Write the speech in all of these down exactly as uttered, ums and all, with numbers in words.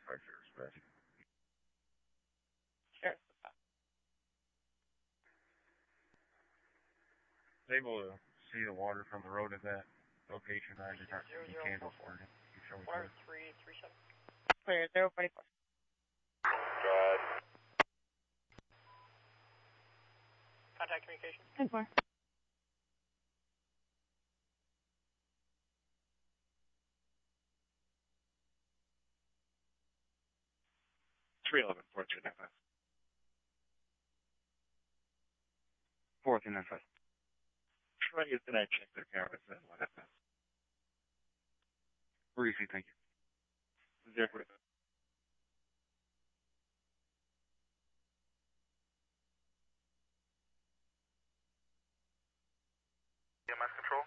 affect your respect. Sure. Able to see the water from the road at that location. I did not see candles for you. You show me Water clear. three three seven. Clear zero forty four. Good. Contact communication. ten four. three eleven, four two nine five. four two nine five. Try is that I check their cameras and what happens. Briefly, thank you. Zero. E M S control.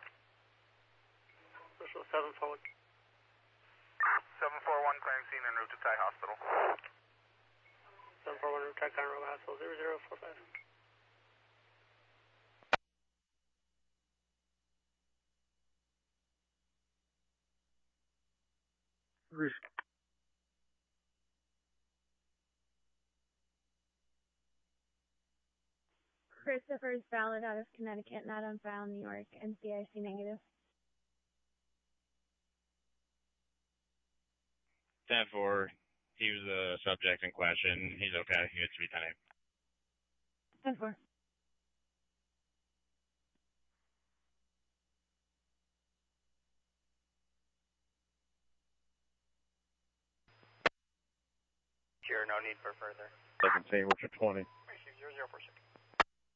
Official seven forward. seven four one clearing scene en route to Thai Hospital. seven four one Tech Conroe Hospital zero zero four five. Brief. Christopher's valid out of Connecticut, not on file in New York, N C I C negative. ten four, he was the subject in question. He's okay. He gets to be ten eight. ten four. Sure, no need for further. seventeen, what's your twenty? Receive zero zero four six.